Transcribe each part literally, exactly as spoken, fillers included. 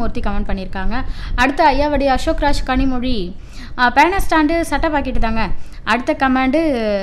Krishnamurthy comment பண்ணியிருக்காங்க. அடுத்து ஐயாவடி அசோக்ராஜ் கனிமொழி பேனா ஸ்டாண்டு சட்டை பாக்கெட்டு தாங்க. அடுத்த கமெண்டு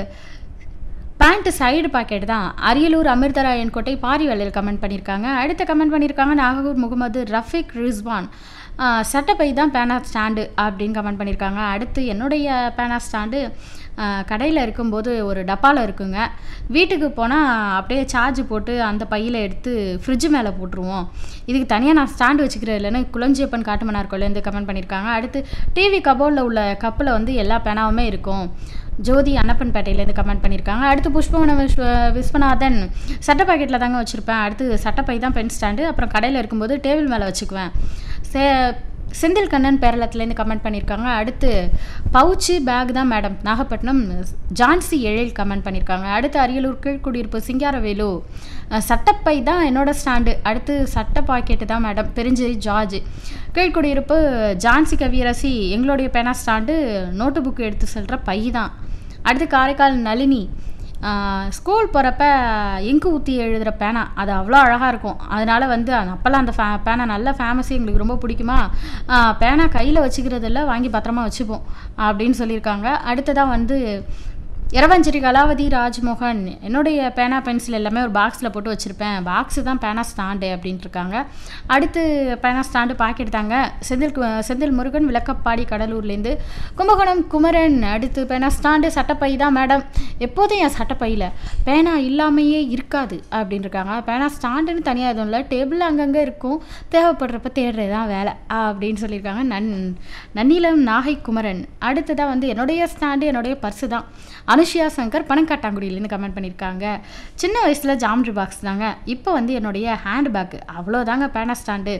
பேண்ட்டு சைடு பாக்கெட் தான். அரியலூர் அமிர்தராயன் கோட்டை பாரிவலையில் கமெண்ட் பண்ணியிருக்காங்க. அடுத்த கமெண்ட் பண்ணியிருக்காங்க நாகூர் முகமது ரஃபிக் ரிஸ்வான் சட்டப்பை தான் பேனா ஸ்டாண்டு அப்படின்னு கமெண்ட் பண்ணியிருக்காங்க. அடுத்து என்னுடைய பேனா ஸ்டாண்டு கடையில் இருக்கும்போது ஒரு டப்பாவில் இருக்குங்க. வீட்டுக்கு போனால் அப்படியே சார்ஜ் போட்டு அந்த பையில் எடுத்து ஃப்ரிட்ஜு மேலே போட்டுருவோம். இதுக்கு தனியாக நான் ஸ்டாண்டு வச்சுக்கிறேன் இல்லைன்னு குளஞ்சியப்பன் காட்டுமன்னார் கொள்ளைந்து கமெண்ட் பண்ணியிருக்காங்க. அடுத்து டிவி கபோர்டில் உள்ள கப்பில் வந்து எல்லா பேனாவுமே இருக்கும். ஜோதி அன்னப்பன்பேட்டையிலேருந்து கமெண்ட் பண்ணியிருக்காங்க. அடுத்து புஷ்பவன விஸ்வ விஸ்வநாதன் சட்டை பாக்கெட்டில் தாங்க வச்சுருப்பேன். அடுத்து சட்டைப்பை தான் பென் ஸ்டாண்டு. அப்புறம் கடையில் இருக்கும்போது டேபிள் மேலே வச்சுக்குவேன். சே செந்தில் கண்ணன் பேரளத்துலேருந்து கமெண்ட் பண்ணியிருக்காங்க. அடுத்து பவுச்சு பேக் தான் மேடம். நாகப்பட்டினம் ஜான்சி எழில் கமெண்ட் பண்ணியிருக்காங்க. அடுத்து அரியலூர் கீழ்குடியிருப்பு சிங்காரவேலு சட்டப்பை தான் என்னோடய ஸ்டாண்டு. அடுத்து சட்டை பாக்கெட்டு தான் மேடம். பெருஞ்சேரி ஜார்ஜ் கீழ்குடியிருப்பு ஜான்சி கவியரசி எங்களுடைய பேனா ஸ்டாண்டு நோட்டு புக்கு எடுத்து செல்கிற பை தான். அடுத்து காரைக்கால் நளினி ஸ்கூல் போகிறப்ப இங்கு ஊற்றி எழுதுகிற பேனா அது அவ்வளோ அழகாக இருக்கும். அதனால் வந்து அப்போல்லாம் அந்த ஃபே பேனா நல்ல ஃபேமஸு எங்களுக்கு ரொம்ப பிடிக்குமா. பேனா கையில் வச்சுக்கிறதில்ல வாங்கி பத்திரமா வச்சுப்போம் அப்படின்னு சொல்லியிருக்காங்க. அடுத்ததாக வந்து இரவஞ்சேரி கலாவதி ராஜ்மோகன் என்னுடைய பேனா பென்சில் எல்லாமே ஒரு பாக்ஸில் போட்டு வச்சுருப்பேன். பாக்ஸு தான் பேனா ஸ்டாண்டு அப்படின்ட்டு இருக்காங்க. அடுத்து பேனா ஸ்டாண்டு பாக்கெட் தாங்க. செந்தில் செந்தில் முருகன் விளக்கப்பாடி கடலூர்லேருந்து. கும்பகோணம் குமரன் அடுத்து பேனா ஸ்டாண்டு சட்டப்பை தான் மேடம். எப்போதும் என் சட்டப்பையில் பேனா இல்லாமையே இருக்காது அப்படின்னு இருக்காங்க. பேனா ஸ்டாண்டுன்னு தனியாக எதுவும் இல்லை, டேபிள் அங்கங்கே இருக்கும், தேவைப்படுறப்ப தேடுறது தான் வேலை அப்படின்னு சொல்லியிருக்காங்க. நன் நன்னிலம் நாகை குமரன். அடுத்ததாக வந்து என்னுடைய ஸ்டாண்டு என்னுடைய பர்ஸு தான். அனுஷியா சங்கர் பனங்காட்டாங்குடியிலேருந்து கமெண்ட் பண்ணியிருக்காங்க. சின்ன வயசில் ஜாமெட்ரி பாக்ஸ் தாங்க. இப்போ வந்து என்னுடைய ஹேண்ட் பேக்கு அவ்வளோதாங்க பேனா ஸ்டாண்டு.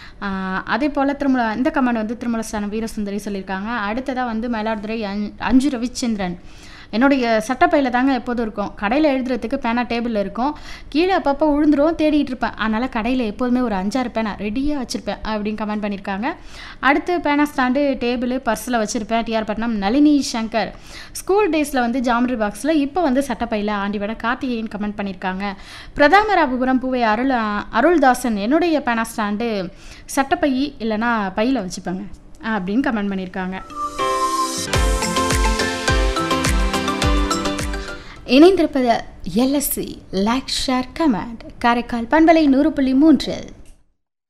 அதே போல் திருமல இந்த கமெண்ட் வந்து திருமலஸ்தானம் வீரசுந்தரி சொல்லியிருக்காங்க. அடுத்ததாக வந்து மயிலாடுதுறை அஞ் அஞ்சு ரவிச்சந்திரன் என்னுடைய சட்டப்பையில் தாங்க எப்போதும் இருக்கும். கடையில் எழுதுறதுக்கு பேனா டேபிளில் இருக்கும், கீழே அப்பப்போ விழுந்துரும், தேடிட்டு இருப்பேன். அதனால் கடையில் எப்போதுமே ஒரு அஞ்சாறு பேனா ரெடியாக வச்சுருப்பேன் அப்படின்னு கமெண்ட் பண்ணியிருக்காங்க. அடுத்து பேனா ஸ்டாண்டு டேபிள் பர்ஸில் வச்சுருப்பேன். டிஆர் பட்னம் நளினி சங்கர் ஸ்கூல் டேஸில் வந்து ஜாமெட்ரி பாக்ஸில், இப்போ வந்து சட்டப்பையில் ஆண்டிவட கார்த்திகேயன் கமெண்ட் பண்ணியிருக்காங்க. பிரதாமராபுரம் பூவை அருள் அருள்தாசன் என்னுடைய பேனா ஸ்டாண்டு சட்டப்பை இல்லைனா பையில் வச்சுப்பேங்க அப்படின்னு கமெண்ட் பண்ணியிருக்காங்க. இணைந்திருப்பது LSC like share comment Karaikal பண்பலை நூறு புள்ளி மூன்றில்.